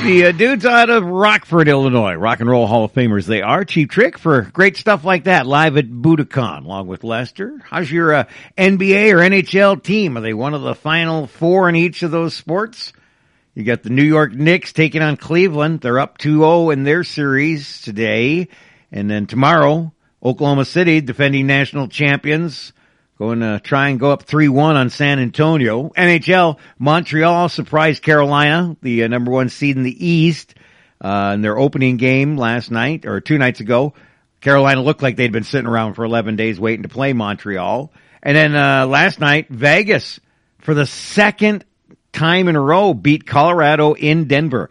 The dudes out of Rockford, Illinois, Rock and Roll Hall of Famers they are. Cheap Trick for great stuff like that live at Budokan along with Lester. How's your NBA or NHL team? Are they one of the final four in each of those sports? You got the New York Knicks taking on Cleveland. They're up 2-0 in their series today. And then tomorrow, Oklahoma City, defending national champions, going to try and go up 3-1 on San Antonio. NHL, Montreal surprised Carolina, the number one seed in the East, in their opening game last night, or 2 nights ago. Carolina looked like they'd been sitting around for 11 days waiting to play Montreal. And then last night, Vegas, for the second time in a row, beat Colorado in Denver.